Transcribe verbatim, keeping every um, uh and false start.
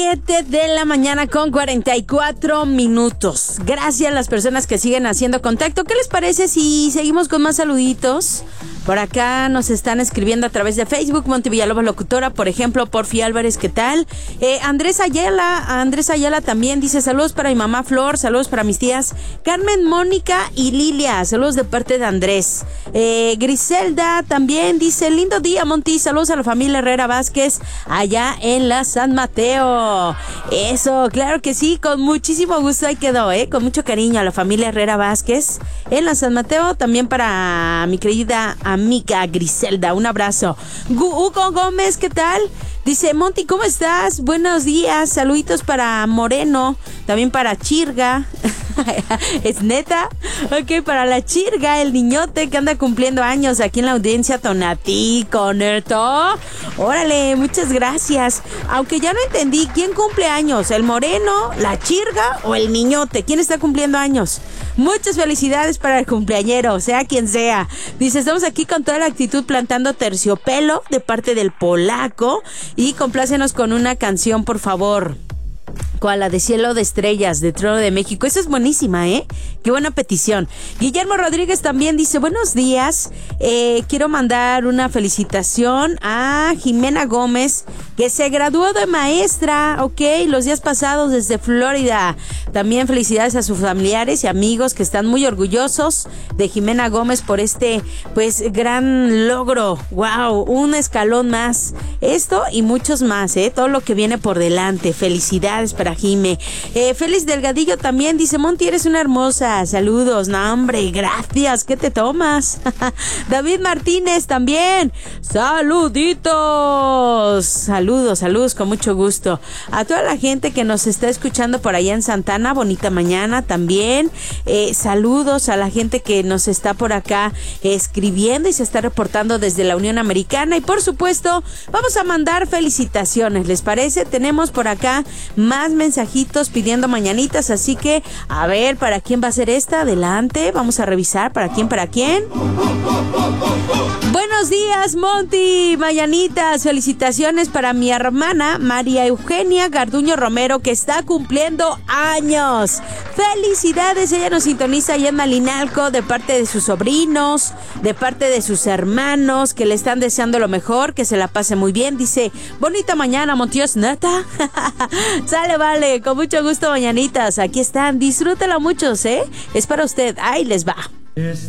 siete de la mañana con cuarenta y cuatro minutos. Gracias a las personas que siguen haciendo contacto. ¿Qué les parece si seguimos con más saluditos? Por acá nos están escribiendo a través de Facebook, Monty Villalobos Locutora, por ejemplo, Porfi Álvarez, ¿qué tal? Eh, Andrés Ayala, Andrés Ayala también dice saludos para mi mamá Flor, saludos para mis tías Carmen, Mónica y Lilia, saludos de parte de Andrés. Eh, Griselda también dice, lindo día Monty, saludos a la familia Herrera Vázquez allá en la San Mateo. Eso, claro que sí, con muchísimo gusto ahí quedó, eh, con mucho cariño a la familia Herrera Vázquez en la San Mateo, también para mi querida amiga Griselda, un abrazo. Hugo Gómez, ¿qué tal? Dice, Monty, ¿cómo estás? Buenos días, saluditos para Moreno, también para Chirga. ¿Es neta? Ok, para la Chirga, el niñote que anda cumpliendo años aquí en la audiencia Tonatico, ¿neto? Órale, muchas gracias. Aunque ya no entendí, ¿quién cumple años? ¿El Moreno, la Chirga o el niñote? ¿Quién está cumpliendo años? Muchas felicidades para el cumpleañero, sea quien sea. Dice, estamos aquí con toda la actitud plantando terciopelo de parte del polaco. Y complácenos con una canción, por favor. Con la de Cielo de Estrellas, de Trono de México. Esa es buenísima, ¿eh? Qué buena petición. Guillermo Rodríguez también dice, buenos días. Eh, quiero mandar una felicitación a Jimena Gómez, que se graduó de maestra, ok, los días pasados desde Florida. También felicidades a sus familiares y amigos que están muy orgullosos de Jimena Gómez por este, pues, gran logro. Wow, un escalón más. Esto y muchos más, ¿eh? Todo lo que viene por delante. Felicidades para Jime. Eh, Félix Delgadillo también dice, Monty, eres una hermosa. Saludos. No, hombre, gracias. ¿Qué te tomas? David Martínez también. Saluditos. Saludos, saludos, con mucho gusto. A toda la gente que nos está escuchando por allá en Santana, bonita mañana también. Eh, saludos a la gente que nos está por acá escribiendo y se está reportando desde la Unión Americana. Y por supuesto, vamos a mandar felicitaciones, ¿les parece? Tenemos por acá más mensajitos pidiendo mañanitas, así que a ver, ¿para quién va a ser esta? Adelante, vamos a revisar para quién, para quién. Buenos días, Monty, mañanitas, felicitaciones para mi hermana María Eugenia Garduño Romero, que está cumpliendo años. Felicidades, ella nos sintoniza allá en Malinalco, de parte de sus sobrinos, de parte de sus hermanos, que le están deseando lo mejor, que se la pase muy bien. Dice, bonita mañana, Monty, ¿es neta? Sale, vale, con mucho gusto, mañanitas, aquí están, disfrútela muchos, ¿eh? Es para usted, ahí les va. Es